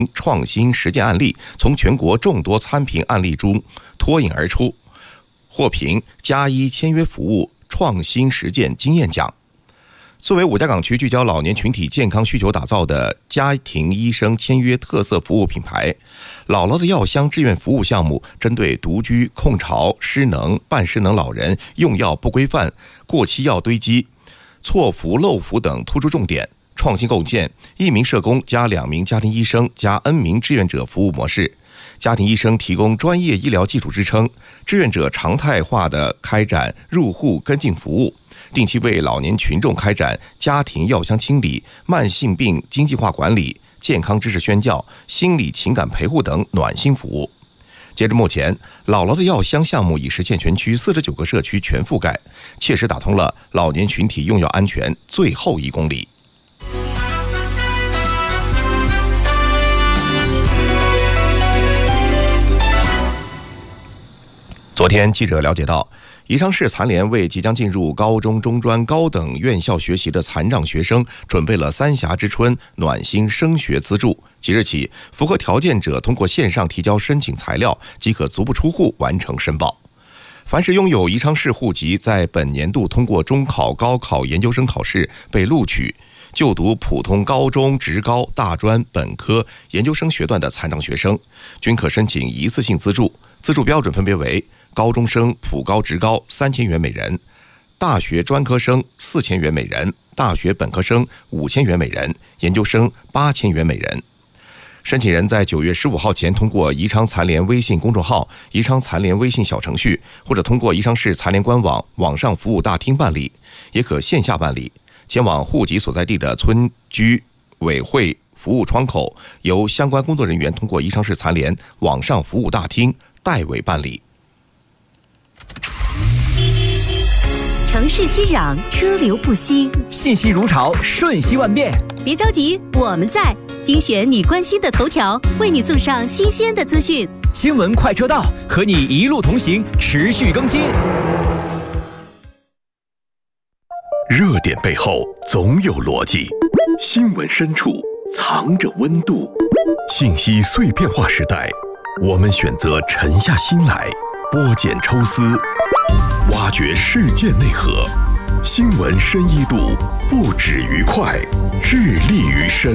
创新实践案例从全国众多参评案例中脱颖而出，获评+1签约服务创新实践经验奖。作为五家港区聚焦老年群体健康需求打造的家庭医生签约特色服务品牌，姥姥的药箱志愿服务项目针对独居、控潮、失能、半失能老人用药不规范、过期药堆积、错服漏服等突出重点，创新构建1名社工加2名家庭医生加 N 名志愿者服务模式。家庭医生提供专业医疗基础支撑，志愿者常态化的开展入户跟进服务，定期为老年群众开展家庭药箱清理、慢性病经济化管理、健康知识宣教、心理情感陪护等暖心服务。截至目前，姥姥的药箱项目已实现全区49个社区全覆盖，切实打通了老年群体用药安全最后1公里。昨天，记者了解到，宜昌市残联为即将进入高中、中专、高等院校学习的残障学生准备了三峡之春暖心升学资助。即日起，符合条件者通过线上提交申请材料，即可足不出户完成申报。凡是拥有宜昌市户籍，在本年度通过中考、高考、研究生考试被录取就读普通高中、职高、大专、本科、研究生学段的残障学生，均可申请一次性资助。资助标准分别为高中生普高、职高3000元每人，大学专科生4000元每人，大学本科生5000元每人，研究生8000元每人。申请人在9月15号前通过宜昌残联微信公众号、宜昌残联微信小程序，或者通过宜昌市残联官网网上服务大厅办理，也可线下办理。前往户籍所在地的村居委会服务窗口，由相关工作人员通过宜昌市残联网上服务大厅代为办理。 城市熙攘，车流不息， 信息如潮，瞬息万变。 别着急，我们在精选你关心的头条，为你送上新鲜的资讯。 新闻快车道，和你一路同行，持续更新。 热点背后总有逻辑，新闻深处藏着温度。信息碎片化时代，我们选择沉下心来，剥茧抽丝，挖掘事件内核。新闻深一度，不止于快，致力于深。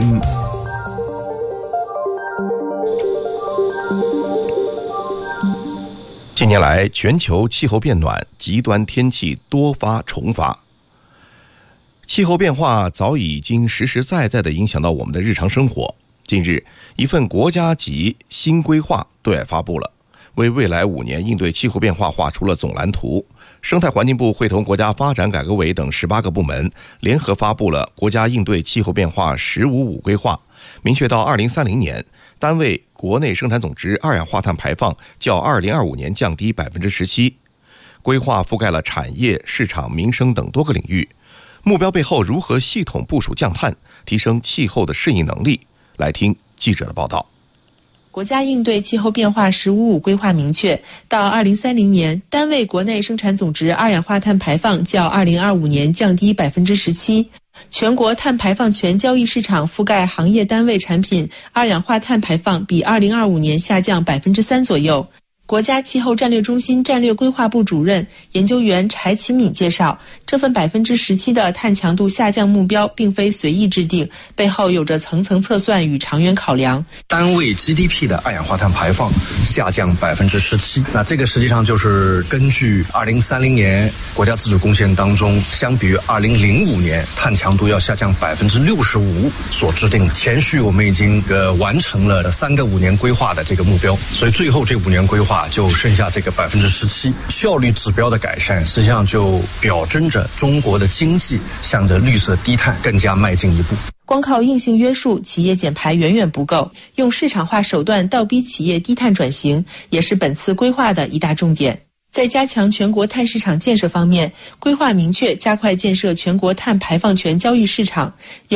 近年来，全球气候变暖，极端天气多发重发。气候变化早已经实实在在地影响到我们的日常生活。近日，一份国家级新规划对外发布了，为未来5年应对气候变化画出了总蓝图。生态环境部会同国家发展改革委等18个部门联合发布了国家应对气候变化“15-5”规划，明确到2030年，单位国内生产总值二氧化碳排放较2025年降低17%。规划覆盖了产业、市场、民生等多个领域。目标背后如何系统部署降碳，提升气候的适应能力？来听记者的报道。 国家应对气候变化“15-5”规划明确，到2030年，单位国内生产总值二氧化碳排放较2025年降低17%。全国碳排放权交易市场覆盖行业单位产品二氧化碳排放比2025年下降3%左右。国家气候战略中心战略规划部主任研究员柴启敏介绍，这份17%的碳强度下降目标并非随意制定，背后有着层层测算与长远考量。 单位 GDP 的二氧化碳排放下降17%，那这个实际上就是根据2030年国家自主贡献当中，相比于2005年碳强度要下降65%所制定的。前续我们已经完成了3个5年规划的这个目标，所以最后这5年规划就剩下这个17%，效率指标的改善，实际上就表征着中国的经济向着绿色低碳更加迈进一步。 光靠硬性约束，企业减排远远不够，用市场化手段倒逼企业低碳转型，也是本次规划的一大重点。在加强全国碳市场建设方面，规划明确加快建设全国碳排放权交易市场，